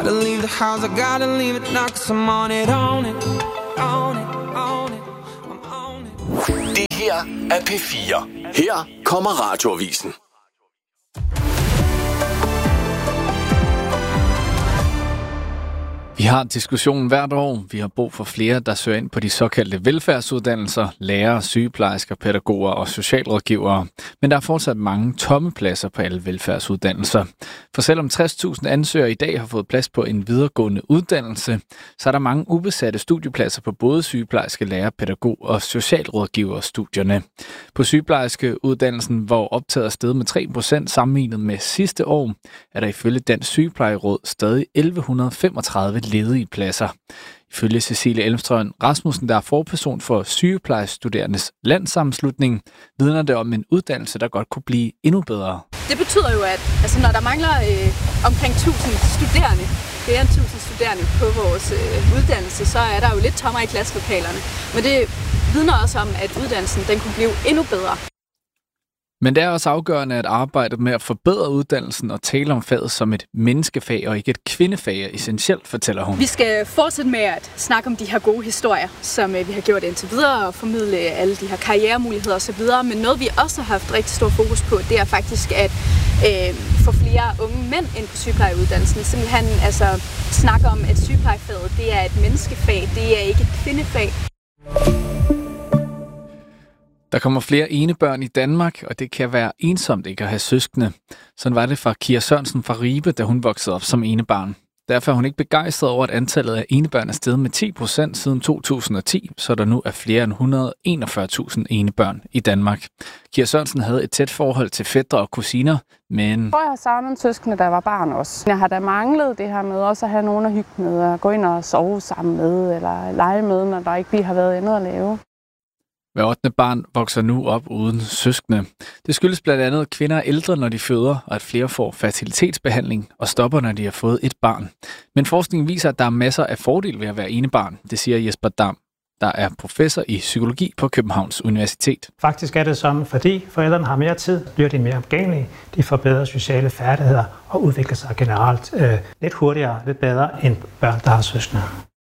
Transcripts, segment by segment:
Gotta leave the house, I gotta leave it now, 'cause I'm on it, on it, on it, on it, I'm on it. Det her er P4. Her kommer Radioavisen. Vi har diskussionen hvert år. Vi har brug for flere, der søger ind på de såkaldte velfærdsuddannelser, lærere, sygeplejersker, pædagoger og socialrådgivere. Men der er fortsat mange tomme pladser på alle velfærdsuddannelser. For selvom 60.000 ansøgere i dag har fået plads på en videregående uddannelse, så er der mange ubesatte studiepladser på både sygeplejerske, lærer, pædagog og socialrådgiverstudierne. På sygeplejerskeuddannelsen, hvor optaget er steget med 3% sammenlignet med sidste år, er der ifølge Dansk Sygeplejeråd stadig 1135 ledige pladser. Ifølge Cecilie Elmstrøm Rasmussen, der er forperson for sygeplejestuderendes landssammenslutning, vidner det om en uddannelse, der godt kunne blive endnu bedre. Det betyder jo, at når der mangler omkring 1000 studerende, flere end 1000 studerende på vores uddannelse, så er der jo lidt tommer i klasselokalerne. Men det vidner også om, at uddannelsen den kunne blive endnu bedre. Men det er også afgørende, at arbejdet med at forbedre uddannelsen og tale om faget som et menneskefag og ikke et kvindefag er essentielt, fortæller hun. Vi skal fortsætte med at snakke om de her gode historier, som vi har gjort indtil videre, og formidle alle de her karrieremuligheder osv. Men noget, vi også har haft rigtig stor fokus på, det er faktisk at få flere unge mænd ind på sygeplejeuddannelsen. Simpelthen snakke om, at sygeplejefaget det er et menneskefag, det er ikke et kvindefag. Der kommer flere enebørn i Danmark, og det kan være ensomt ikke at have søskende. Sådan var det for Kira Sørensen fra Ribe, da hun voksede op som enebarn. Derfor er hun ikke begejstret over, at antallet af enebørn er steget med 10% siden 2010, så der nu er flere end 141.000 enebørn i Danmark. Kira Sørensen havde et tæt forhold til fætre og kusiner, men... Jeg har savnet søskende, da jeg var barn også. Jeg har da manglet det her med også at have nogen at hygge med, og gå ind og sove sammen med, eller lege med, når der ikke lige har været andet at lave. Hver 8. barn vokser nu op uden søskende. Det skyldes blandt andet, at kvinder er ældre, når de føder, og at flere får fertilitetsbehandling og stopper, når de har fået et barn. Men forskningen viser, at der er masser af fordele ved at være enebarn. Det siger Jesper Dam, der er professor i psykologi på Københavns Universitet. Faktisk er det sådan, fordi forældrene har mere tid, bliver de mere omgængelige, de får bedre sociale færdigheder og udvikler sig generelt lidt hurtigere, lidt bedre end børn, der har søskende.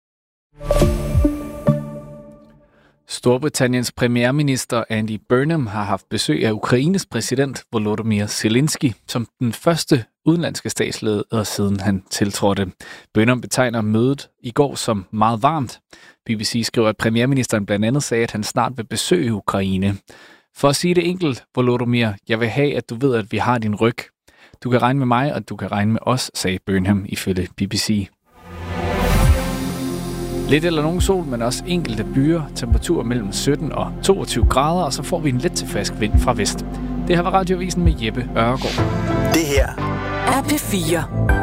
Storbritanniens premierminister Andy Burnham har haft besøg af Ukraines præsident Volodymyr Zelensky som den første udenlandske statsleder siden han tiltrådte. Burnham betegner mødet i går som meget varmt. BBC skriver, at premierministeren blandt andet sagde, at han snart vil besøge Ukraine. For at sige det enkelt, Volodymyr, jeg vil have, at du ved, at vi har din ryg. Du kan regne med mig, og du kan regne med os, sagde Burnham ifølge BBC. Lidt eller nogen sol, men også enkelte byer, temperatur mellem 17 og 22 grader, og så får vi en let til frisk vind fra vest. Det her var Radioavisen med Jeppe Ørgaard. Det her er P4.